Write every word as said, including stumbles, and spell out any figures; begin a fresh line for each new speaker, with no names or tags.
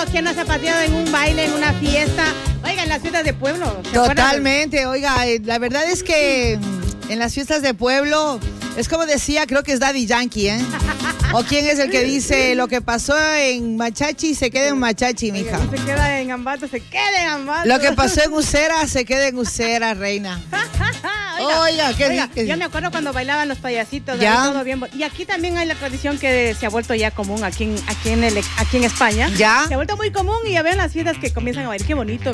¿quién no se ha pateado en un baile, en una fiesta? Oiga, en las fiestas de pueblo.
Totalmente, oiga, eh, la verdad es que mm, en las fiestas de pueblo, es como decía, creo que es Daddy Yankee, ¿eh? ¿O quién es el que dice lo que pasó en Machachi se queda en Machachi, mija?
Oiga, se queda en Ambato, se queda en Ambato.
Lo que pasó en Usera se queda en Usera, reina.
Oiga,
Oiga, ¿qué
oiga,
dices?
yo me acuerdo cuando bailaban los payasitos,
¿Ya?
todo bien. Y aquí también hay la tradición que se ha vuelto ya común aquí en, aquí en, el, aquí en España.
¿Ya?
Se ha vuelto muy común y ya ven las fiestas que comienzan a bailar. Qué bonito.